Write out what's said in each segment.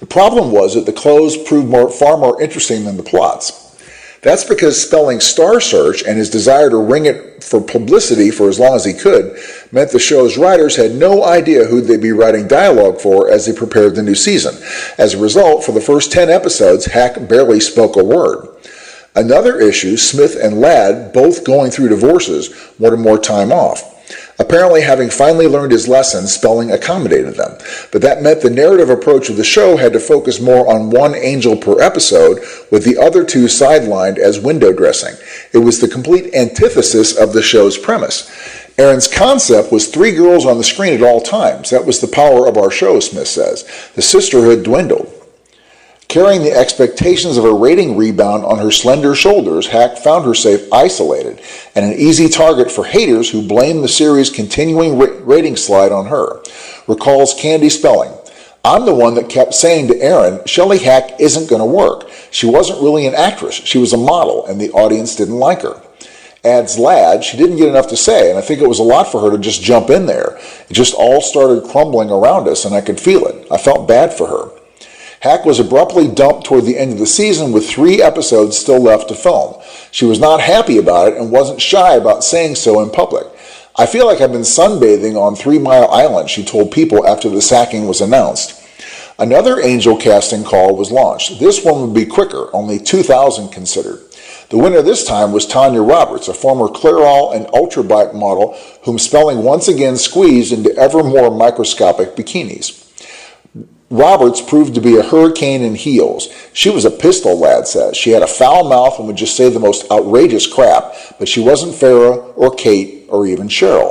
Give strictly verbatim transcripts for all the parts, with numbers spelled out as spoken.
problem was that the clothes proved more, far more interesting than the plots. That's because Spelling Star Search and his desire to wring it for publicity for as long as he could meant the show's writers had no idea who they'd be writing dialogue for as they prepared the new season. As a result, for the first ten episodes, Hack barely spoke a word. Another issue, Smith and Ladd, both going through divorces, wanted more time off. Apparently, having finally learned his lesson, Spelling accommodated them. But that meant the narrative approach of the show had to focus more on one angel per episode, with the other two sidelined as window dressing. It was the complete antithesis of the show's premise. Aaron's concept was three girls on the screen at all times. That was the power of our show, Smith says. The sisterhood dwindled. Carrying the expectations of a rating rebound on her slender shoulders, Hack found herself isolated and an easy target for haters who blamed the series' continuing rating slide on her. Recalls Candy Spelling, "I'm the one that kept saying to Aaron, Shelley Hack isn't going to work. She wasn't really an actress. She was a model, and the audience didn't like her." Adds Ladd, "She didn't get enough to say, and I think it was a lot for her to just jump in there. It just all started crumbling around us, and I could feel it. I felt bad for her." Hack was abruptly dumped toward the end of the season with three episodes still left to film. She was not happy about it and wasn't shy about saying so in public. "I feel like I've been sunbathing on Three Mile Island," she told People after the sacking was announced. Another Angel casting call was launched. This one would be quicker, only two thousand considered. The winner this time was Tanya Roberts, a former Clairol and Ultrabike model whom Spelling once again squeezed into ever more microscopic bikinis. Roberts proved to be a hurricane in heels. She was a pistol, Ladd says. She had a foul mouth and would just say the most outrageous crap, but she wasn't Farrah or Kate or even Cheryl.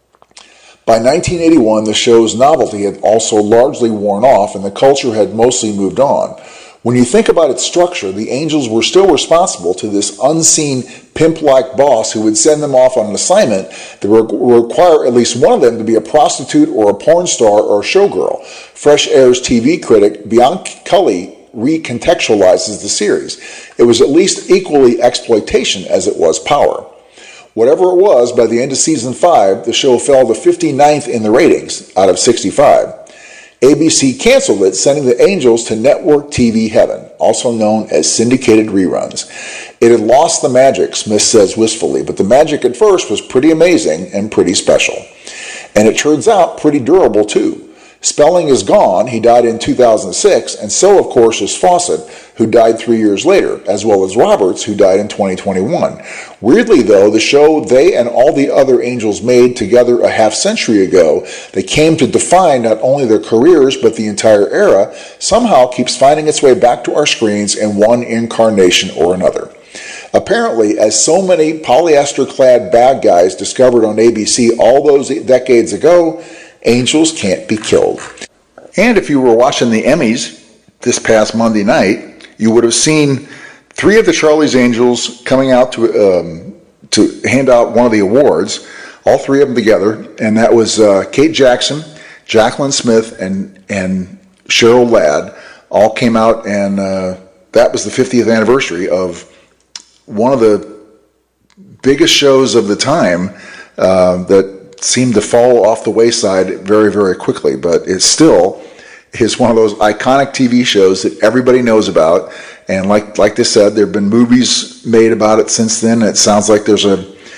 By nineteen eighty-one, the show's novelty had also largely worn off and the culture had mostly moved on. When you think about its structure, the Angels were still responsible to this unseen pimp-like boss who would send them off on an assignment that would require at least one of them to be a prostitute or a porn star or a showgirl. Fresh Air's T V critic Bianca Cully recontextualizes the series. It was at least equally exploitation as it was power. Whatever it was, by the end of season five, the show fell to fifty-ninth in the ratings out of sixty-five. A B C canceled it, sending the Angels to network T V heaven, also known as syndicated reruns. It had lost the magic, Smith says wistfully, but the magic at first was pretty amazing and pretty special. And it turns out pretty durable too. Spelling is gone, he died in two thousand six, and so of course is Fawcett, who died three years later, as well as Roberts, who died in twenty twenty-one. Weirdly though, the show they and all the other Angels made together a half century ago, that came to define not only their careers but the entire era, somehow keeps finding its way back to our screens in one incarnation or another. Apparently, as so many polyester-clad bad guys discovered on A B C all those decades ago, Angels can't be killed. And if you were watching the Emmys this past Monday night, you would have seen three of the Charlie's Angels coming out to um, to hand out one of the awards, all three of them together, and that was uh, Kate Jackson, Jacqueline Smith, and and Cheryl Ladd, all came out, and uh, that was the fiftieth anniversary of one of the biggest shows of the time uh, that seemed to fall off the wayside very, very quickly, but it still is one of those iconic T V shows that everybody knows about. And like like they said, there have been movies made about it since then. And it sounds like there's a,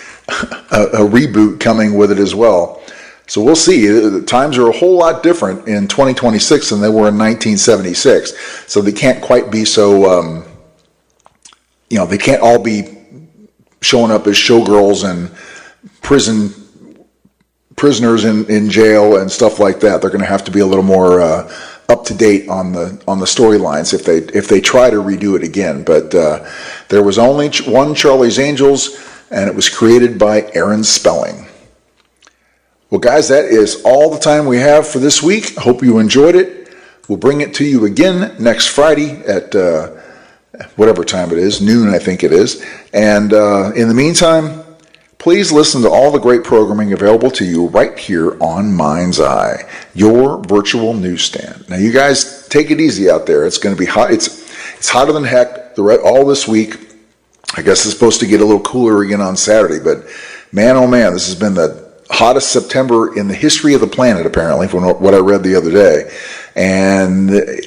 a a reboot coming with it as well. So we'll see. The times are a whole lot different in twenty twenty-six than they were in nineteen seventy-six. So they can't quite be so, um, you know, they can't all be showing up as showgirls and prison prisoners in, in jail and stuff like that. They're going to have to be a little more uh, up to date on the on the storylines if they if they try to redo it again. But uh, there was only one Charlie's Angels, and it was created by Aaron Spelling. Well, guys, that is all the time we have for this week. Hope you enjoyed it. We'll bring it to you again next Friday at uh, whatever time it is, noon I think it is. And uh, in the meantime, please listen to all the great programming available to you right here on Mind's Eye, your virtual newsstand. Now, you guys take it easy out there. It's going to be hot. It's it's hotter than heck the re- all this week. I guess it's supposed to get a little cooler again on Saturday, but man, oh man, this has been the hottest September in the history of the planet, apparently, from what I read the other day. And